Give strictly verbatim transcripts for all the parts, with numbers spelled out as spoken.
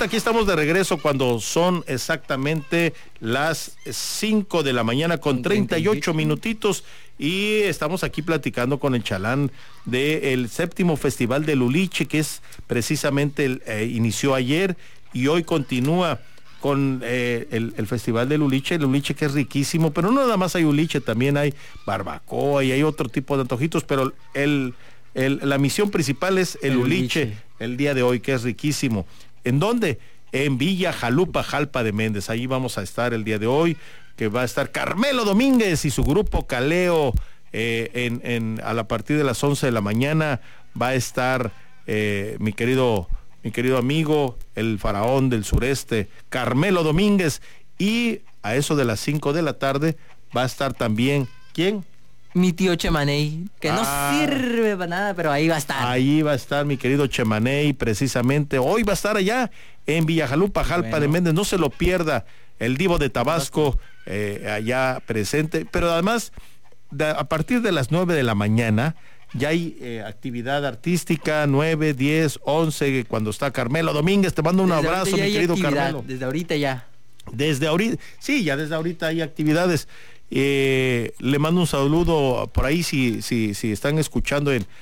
vuelta, aquí estamos de regreso cuando son exactamente las cinco de la mañana con treinta y ocho minutitos y estamos aquí platicando con el chalán del séptimo Festival del Uliche, que es precisamente, el, eh, inició ayer y hoy continúa con eh, el, el Festival del Uliche, el Uliche que es riquísimo, pero no nada más hay Uliche, también hay barbacoa y hay otro tipo de antojitos, pero el, el, la misión principal es el, el Uliche, Uliche el día de hoy, que es riquísimo. ¿En dónde? En Villa Jalupa, Jalpa de Méndez. Ahí vamos a estar el día de hoy, que va a estar Carmelo Domínguez y su grupo Caleo eh, en, en, a la partir de las once de la mañana. Va a estar eh, mi querido mi querido amigo, el faraón del sureste, Carmelo Domínguez, y a eso de las cinco de la tarde va a estar también, ¿quién? Mi tío Chemaney, que ah, no sirve para nada, pero ahí va a estar. Ahí va a estar mi querido Chemaney, precisamente. Hoy va a estar allá en Villajalupa, Jalpa bueno. de Méndez. No se lo pierda. El Divo de Tabasco, eh, allá presente. Pero además, de, a partir de las nueve de la mañana, ya hay eh, actividad artística, nueve, diez, once, cuando está Carmelo Domínguez. Te mando un desde abrazo, mi querido Carmelo. Desde ahorita ya. Desde ahorita, sí, ya desde ahorita hay actividades. Eh, le mando un saludo por ahí si, si, si están escuchando en,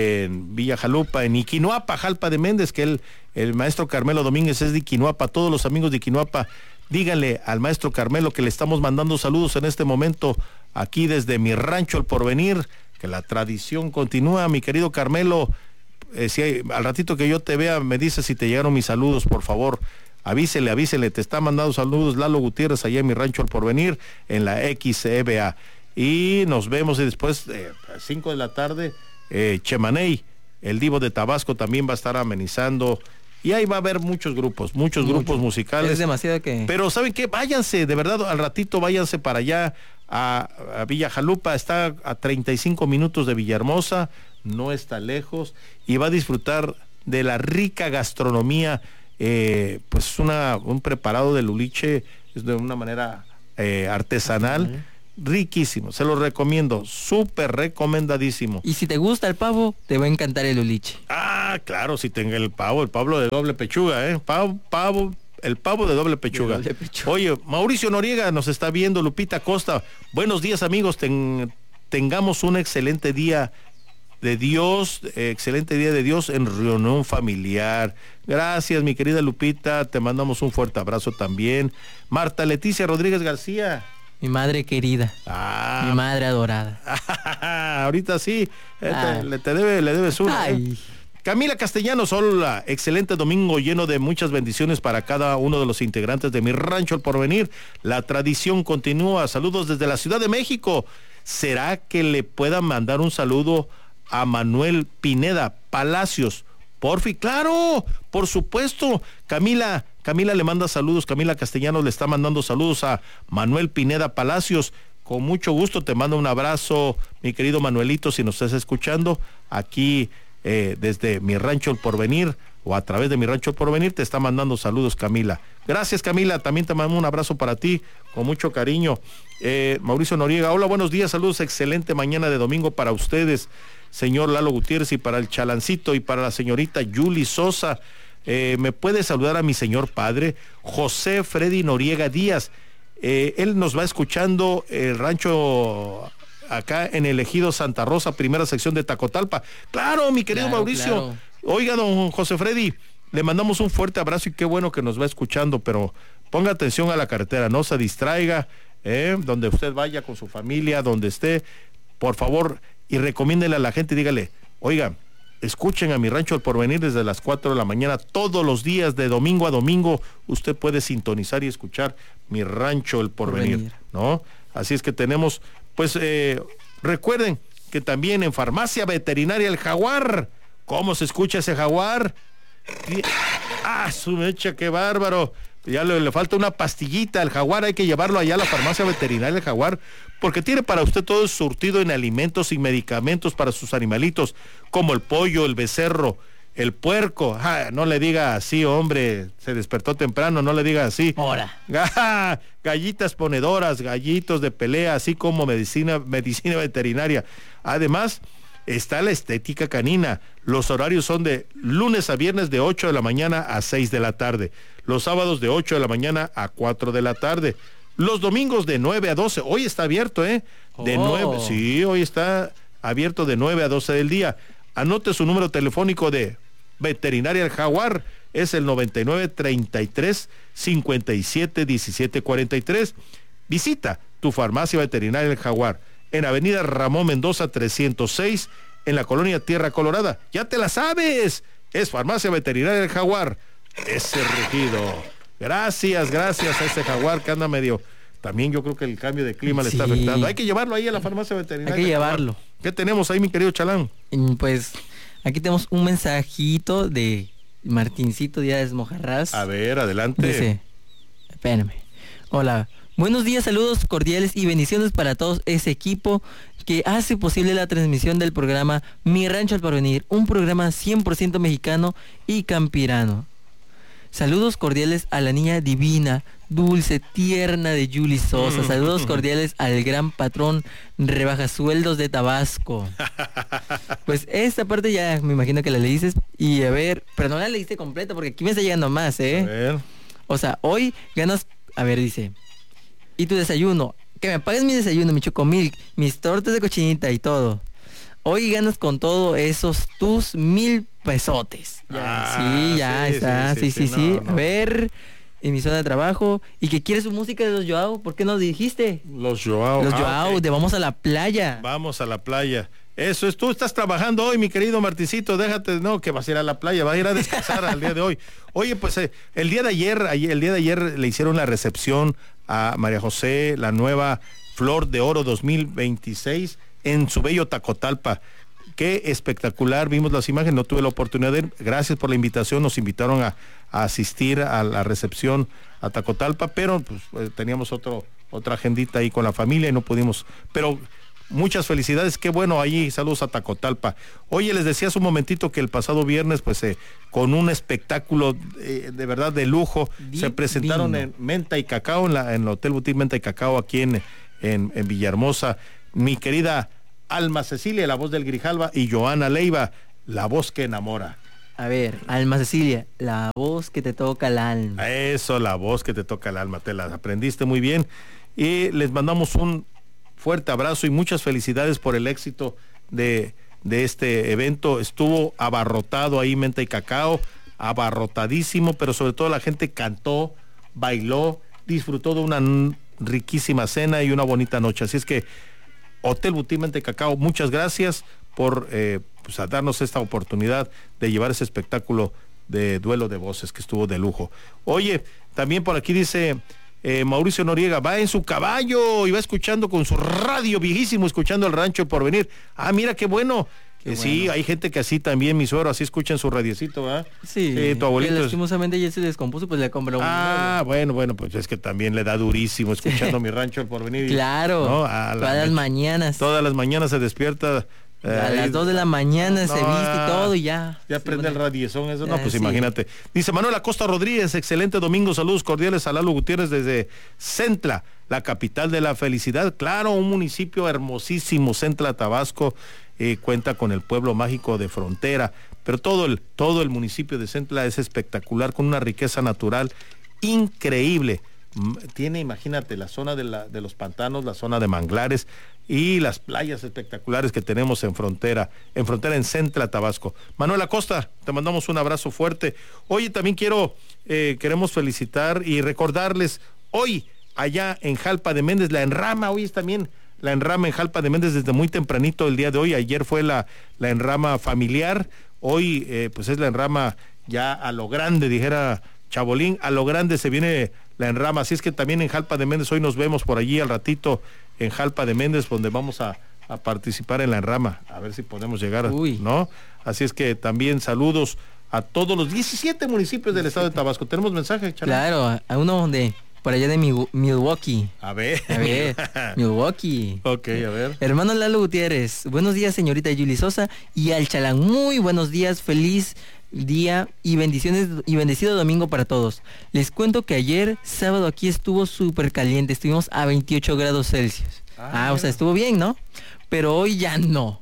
en Villa Jalupa, en Iquinuapa, Jalpa de Méndez, que el, el maestro Carmelo Domínguez es de Iquinuapa. Todos los amigos de Iquinuapa, díganle al maestro Carmelo que le estamos mandando saludos en este momento aquí desde mi rancho El Porvenir, que la tradición continúa. Mi querido Carmelo, eh, si hay, al ratito que yo te vea me dices si te llegaron mis saludos, por favor. Avísele, avísele, te está mandando saludos Lalo Gutiérrez allá en mi rancho El Porvenir, en la X E B A. Y nos vemos y después, eh, a las cinco de la tarde, eh, Chemaney, el Divo de Tabasco, también va a estar amenizando. Y ahí va a haber muchos grupos, muchos Mucho. grupos musicales. Es demasiado que... Pero ¿saben qué? Váyanse, de verdad, al ratito váyanse para allá a, a Villa Jalupa. Está a treinta y cinco minutos de Villahermosa, no está lejos, y va a disfrutar de la rica gastronomía. Eh, pues una un preparado del Uliche de una manera eh, artesanal, uh-huh. riquísimo, se lo recomiendo, súper recomendadísimo. Y si te gusta el pavo, te va a encantar el Uliche. Ah, claro, si tenga el pavo, el pavo de doble pechuga, eh, pavo, pavo, el pavo de doble pechuga. De doble pechuga. Oye, Mauricio Noriega nos está viendo, Lupita Costa, buenos días amigos, ten, tengamos un excelente día de Dios, eh, excelente día de Dios en reunión familiar. Gracias, mi querida Lupita, te mandamos un fuerte abrazo también. Marta Leticia Rodríguez García. Mi madre querida. Ah. Mi madre adorada. Ahorita sí, eh, te, le, te debe, le debes una. ¿Eh? Camila Castellanos, hola, excelente domingo lleno de muchas bendiciones para cada uno de los integrantes de mi rancho El Porvenir. La tradición continúa. Saludos desde la Ciudad de México. ¿Será que le puedan mandar un saludo a Manuel Pineda Palacios? Porfi, claro, por supuesto. Camila, Camila le manda saludos, Camila Castellanos le está mandando saludos a Manuel Pineda Palacios. Con mucho gusto te mando un abrazo, mi querido Manuelito, si nos estás escuchando aquí eh, desde mi rancho El Porvenir o a través de mi rancho El Porvenir, te está mandando saludos Camila. Gracias Camila, también te mando un abrazo para ti, con mucho cariño. Eh, Mauricio Noriega, hola, buenos días, saludos, excelente mañana de domingo para ustedes, señor Lalo Gutiérrez, y para el Chalancito y para la señorita Yuli Sosa. Eh, ¿me puede saludar a mi señor padre, José Freddy Noriega Díaz? Eh, él nos va escuchando el rancho acá en el ejido Santa Rosa, primera sección de Tacotalpa. Claro, mi querido claro, Mauricio. Claro. Oiga, don José Freddy, le mandamos un fuerte abrazo y qué bueno que nos va escuchando, pero ponga atención a la carretera, no se distraiga, eh, donde usted vaya con su familia, donde esté, por favor, y recomiéndele a la gente, dígale, oiga, escuchen a mi rancho El Porvenir desde las cuatro de la mañana, todos los días, de domingo a domingo, usted puede sintonizar y escuchar mi rancho El Porvenir, Porvenir. ¿no? Así es que tenemos, pues, eh, recuerden que también en Farmacia Veterinaria El Jaguar, ¿cómo se escucha ese jaguar? ¡Ah, su mecha, qué bárbaro! Ya le, le falta una pastillita al jaguar, hay que llevarlo allá a la Farmacia Veterinaria El Jaguar, porque tiene para usted todo el surtido en alimentos y medicamentos para sus animalitos, como el pollo, el becerro, el puerco. Ah, no le diga así, hombre, se despertó temprano, no le diga así. Ahora. Ah, gallitas ponedoras, gallitos de pelea, así como medicina, medicina veterinaria. Además, está la estética canina. Los horarios son de lunes a viernes de ocho de la mañana a seis de la tarde. Los sábados de ocho de la mañana a cuatro de la tarde. Los domingos de nueve a doce. Hoy está abierto, ¿eh? De Oh. nueve, sí, hoy está abierto de nueve a doce del día. Anote su número telefónico de Veterinaria El Jaguar. Es el noventa y nueve, treinta y tres, cincuenta y siete, diecisiete, cuarenta y tres. Visita tu farmacia veterinaria El Jaguar en Avenida Ramón Mendoza trescientos seis, en la colonia Tierra Colorada. Ya te la sabes, es Farmacia Veterinaria El Jaguar, ese rugido. Gracias, gracias a ese jaguar que anda medio... También yo creo que el cambio de clima le Sí. está afectando. Hay que llevarlo ahí a la farmacia veterinaria. Hay que llevarlo. ¿Qué tenemos ahí, mi querido Chalán? Mm, Pues aquí tenemos un mensajito de Martincito Díaz Mojarras. A ver, adelante. Dice, espérame. Hola, buenos días, saludos cordiales y bendiciones para todos ese equipo que hace posible la transmisión del programa Mi Rancho al Porvenir, un programa cien por ciento mexicano y campirano. Saludos cordiales a la niña divina, dulce, tierna de Yuli Sosa. Saludos cordiales al gran patrón Rebajasueldos de Tabasco. Pues esta parte ya me imagino que la leíste. Y a ver, pero no la leíste completa porque aquí me está llegando más, ¿eh? A ver. O sea, hoy ganas... A ver, dice... Y tu desayuno. Que me pagues mi desayuno, mi chocomilk, mis tortas de cochinita y todo. Hoy ganas con todo esos tus mil pesotes. Ya, Ah, sí, ya sí, está. sí, Sí, sí, sí, sí, sí. no, no. A ver, en mi zona de trabajo. Y que quieres su música de los Joao. ¿Por qué no dijiste? Los Joao. Los Ah, Joao, ok. de Vamos a la Playa. Vamos a la playa. Eso es, tú estás trabajando hoy, mi querido Marticito, déjate, no, que vas a ir a la playa, vas a ir a descansar al día de hoy. Oye, pues eh, el día de ayer, ayer, el día de ayer le hicieron la recepción a María José, la nueva Flor de Oro dos mil veintiséis, en su bello Tacotalpa. Qué espectacular, vimos las imágenes, no tuve la oportunidad de ir. Gracias por la invitación, nos invitaron a, a asistir a la recepción a Tacotalpa, pero pues, eh, teníamos otro, otra agendita ahí con la familia y no pudimos, pero muchas felicidades, qué bueno ahí, saludos a Tacotalpa. Oye, les decía hace un momentito que el pasado viernes, pues eh, con un espectáculo eh, de verdad de lujo, Divino. se presentaron en Menta y Cacao, en, la, en el Hotel Boutique Menta y Cacao aquí en, en, en Villahermosa, mi querida Alma Cecilia, la voz del Grijalva, y Joana Leiva, la voz que enamora. A ver, Alma Cecilia, la voz que te toca el alma. Eso, la voz que te toca el alma, te la aprendiste muy bien. Y les mandamos un fuerte abrazo y muchas felicidades por el éxito de, de este evento. Estuvo abarrotado ahí Menta y Cacao, abarrotadísimo, pero sobre todo la gente cantó, bailó, disfrutó de una n- riquísima cena y una bonita noche. Así es que Hotel Boutique Menta y Cacao, muchas gracias por eh, pues, a darnos esta oportunidad de llevar ese espectáculo de duelo de voces que estuvo de lujo. Oye, también por aquí dice eh, Mauricio Noriega, va en su caballo y va escuchando con su radio viejísimo, escuchando el Rancho El Porvenir. Ah, mira qué bueno. Qué Eh, Sí, bueno. hay gente que así también, mi suegro, así escucha en su radiecito, ¿verdad? Sí, tu abuelito. que es- lastimosamente ya se descompuso, pues le compró uno Ah, bueno, bueno, pues es que también le da durísimo escuchando mi Rancho El Porvenir. nuevo. y- Claro, ¿no? A la todas las mecha. mañanas. Todas las mañanas se despierta. eh, A ahí- las dos de la mañana No, se viste y todo y ya. Ya Se prende el pone- radiezón, eso no, Ah, pues sí. imagínate. Dice Manuel Acosta Rodríguez, excelente domingo, saludos cordiales a Lalo Gutiérrez desde Centla, la capital de la felicidad. Claro, un municipio hermosísimo, Centla, Tabasco, eh, cuenta con el pueblo mágico de Frontera, pero todo el, todo el municipio de Centla es espectacular, con una riqueza natural increíble. Mm, Tiene, imagínate, la zona de, la, de los pantanos, la zona de manglares y las playas espectaculares que tenemos en Frontera, en Frontera en Centla, Tabasco. Manuel Acosta, te mandamos un abrazo fuerte. Oye, también quiero, eh, queremos felicitar y recordarles, hoy allá en Jalpa de Méndez, la enrama, hoy es también la enrama en Jalpa de Méndez desde muy tempranito el día de hoy. Ayer fue la, la enrama familiar, hoy eh, pues es la enrama ya a lo grande, dijera Chabolín, a lo grande se viene la enrama, así es que también en Jalpa de Méndez hoy nos vemos por allí al ratito en Jalpa de Méndez, donde vamos a, a participar en la enrama, a ver si podemos llegar, Uy. ¿no? Así es que también saludos a todos los diecisiete municipios del estado de Tabasco. ¿Tenemos mensaje, Chalán? Claro, a- a uno de por allá de Migu- Milwaukee. A ver. A ver, Milwaukee. Ok, a ver. Hermano Lalo Gutiérrez, buenos días señorita Yuli Sosa y al Chalán, muy buenos días, feliz día y bendiciones y bendecido domingo para todos. Les cuento que ayer sábado aquí estuvo súper caliente, estuvimos a veintiocho grados Celsius. Ah, Ah, o sea, mira. estuvo bien, ¿no? Pero hoy ya no,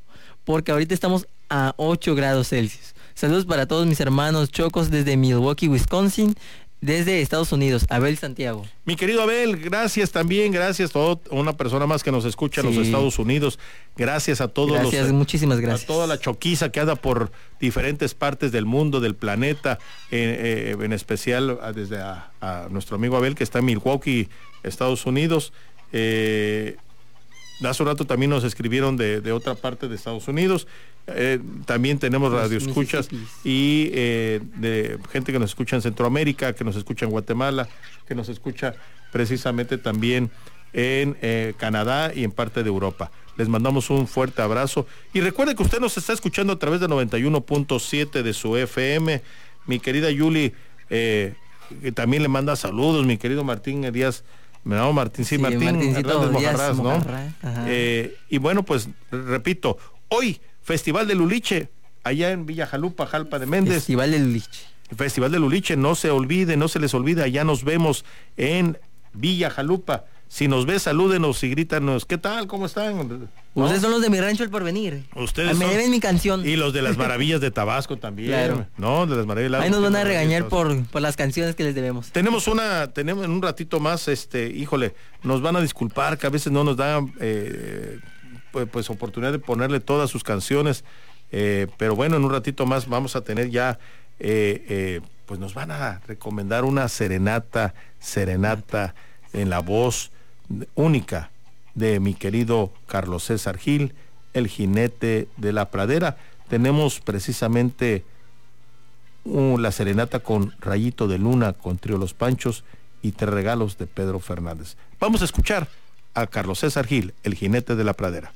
porque ahorita estamos a ocho grados Celsius. Saludos para todos mis hermanos chocos desde Milwaukee, Wisconsin, desde Estados Unidos, Abel Santiago. Mi querido Abel, gracias también, gracias a una persona más que nos escucha sí. en los Estados Unidos. Gracias a todos gracias, los... muchísimas gracias. A toda la choquiza que anda por diferentes partes del mundo, del planeta, eh, eh, en especial a, desde a, a nuestro amigo Abel, que está en Milwaukee, Estados Unidos. Eh, hace un rato también nos escribieron de, de otra parte de Estados Unidos. Eh, también tenemos radioescuchas y eh, de gente que nos escucha en Centroamérica, que nos escucha en Guatemala, que nos escucha precisamente también en eh, Canadá y en parte de Europa. Les mandamos un fuerte abrazo y recuerde que usted nos está escuchando a través de noventa y uno punto siete de su F M. Mi querida Yuli, eh, que también le manda saludos, mi querido Martín Díaz. Me llamo Martín, sí, sí Martín Hernández Mojarrás, ¿no? Eh, y bueno, pues repito, hoy Festival del Uliche, allá en Villa Jalupa, Jalpa de Méndez. Festival del Uliche. Festival del Uliche, no se olvide, no se les olvide, allá nos vemos en Villa Jalupa. Si nos ve, salúdenos y grítanos, ¿qué tal? ¿Cómo están? ¿No? Ustedes son los de Mi Rancho El Porvenir. Ustedes me son... deben mi canción. Y los de las maravillas de Tabasco también. Claro. No, de las maravillas. Ahí nos van a regañar por, por las canciones que les debemos. Tenemos una, tenemos en un ratito más, este, híjole, nos van a disculpar que a veces no nos dan eh, pues, pues oportunidad de ponerle todas sus canciones, eh, pero bueno, en un ratito más vamos a tener ya, eh, eh, pues nos van a recomendar una serenata, serenata en la voz única de mi querido Carlos César Gil, el jinete de la pradera. Tenemos precisamente uh, la serenata con Rayito de Luna, con Trío Los Panchos y Te Regalos de Pedro Fernández. Vamos a escuchar a Carlos César Gil, el jinete de la pradera.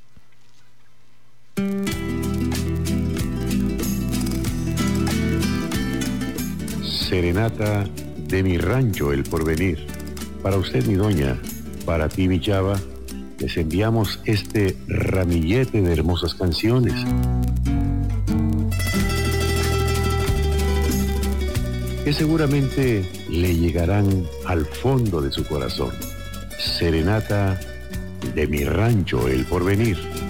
Serenata de Mi Rancho El Porvenir. Para usted, mi doña, para ti, mi chava, les enviamos este ramillete de hermosas canciones. Que seguramente le llegarán al fondo de su corazón. Serenata de Mi Rancho El Porvenir.